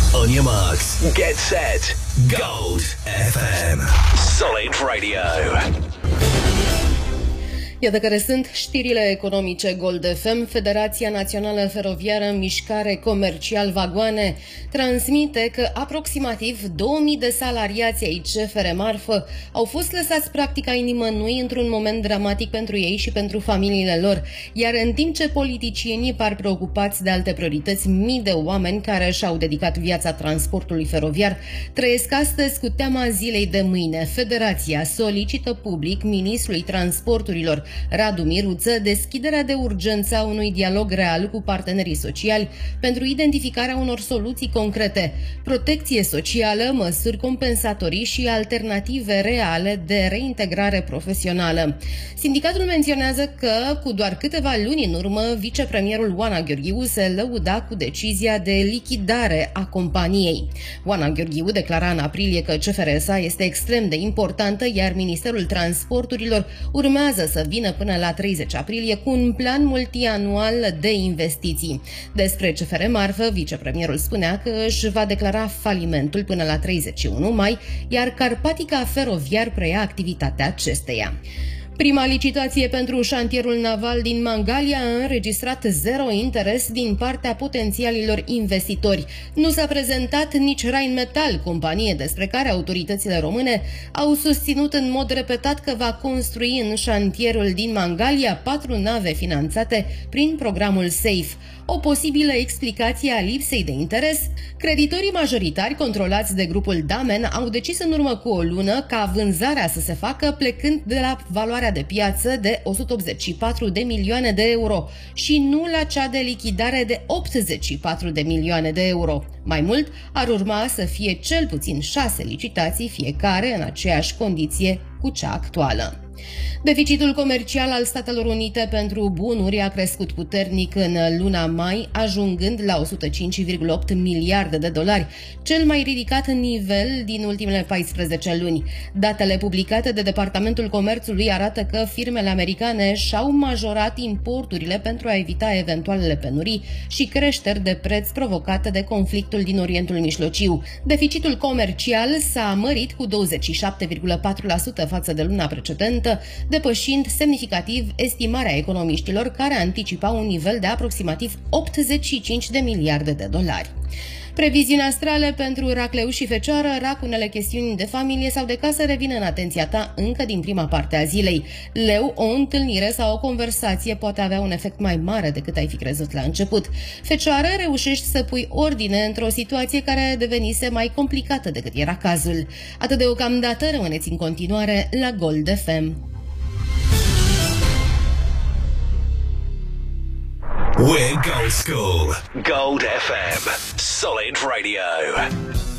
On your marks, get set, Gold FM. Solid Radio. Iată care sunt știrile economice Gold FM. Federația Națională Feroviară Mișcare Comercial Vagoane transmite că aproximativ 2000 de salariați ai CFR Marfă au fost lăsați practic ai nimănui într-un moment dramatic pentru ei și pentru familiile lor, iar în timp ce politicienii par preocupați de alte priorități, mii de oameni care și-au dedicat viața transportului feroviar trăiesc astăzi cu teama zilei de mâine. Federația solicită public ministrului transporturilor Radu Miruță deschiderea de urgență a unui dialog real cu partenerii sociali pentru identificarea unor soluții concrete, protecție socială, măsuri compensatorii și alternative reale de reintegrare profesională. Sindicatul menționează că, cu doar câteva luni în urmă, vicepremierul Oana Gheorghiu se lăuda cu decizia de lichidare a companiei. Oana Gheorghiu declara în aprilie că CFR-SA este extrem de importantă, iar Ministerul Transporturilor urmează să vină până la 30 aprilie cu un plan multianual de investiții. Despre CFR Marfă, vicepremierul spunea că își va declara falimentul până la 31 mai, iar Carpatica Feroviar preia activitatea acesteia. Prima licitație pentru șantierul naval din Mangalia a înregistrat zero interes din partea potențialilor investitori. Nu s-a prezentat nici Rheinmetall, companie despre care autoritățile române au susținut în mod repetat că va construi în șantierul din Mangalia 4 nave finanțate prin programul SAFE. O posibilă explicație a lipsei de interes? Creditorii majoritari controlați de grupul Damen au decis în urmă cu o lună ca vânzarea să se facă plecând de la valoarea de piață de 184 de milioane de euro și nu la cea de lichidare de 84 de milioane de euro. Mai mult, ar urma să fie cel puțin 6 licitații, fiecare în aceeași condiție cu cea actuală. Deficitul comercial al Statelor Unite pentru bunuri a crescut puternic în luna mai, ajungând la 105,8 miliarde de dolari, cel mai ridicat nivel din ultimele 14 luni. Datele publicate de Departamentul Comerțului arată că firmele americane și-au majorat importurile pentru a evita eventualele penurii și creșteri de preț provocate de conflictul din Orientul Mijlociu. Deficitul comercial s-a mărit cu 27,4% față de luna precedentă, depășind semnificativ estimarea economiștilor care anticipau un nivel de aproximativ 85 de miliarde de dolari. Previziuni astrale pentru racleu și fecioară, racunele, chestiuni de familie sau de casă revin în atenția ta încă din prima parte a zilei. Leu, o întâlnire sau o conversație poate avea un efect mai mare decât ai fi crezut la început. Fecioară, reușești să pui ordine într-o situație care devenise mai complicată decât era cazul. Atât deocamdată, rămâneți în continuare la Gold FM. We're Gold School. Gold FM. Solid Radio.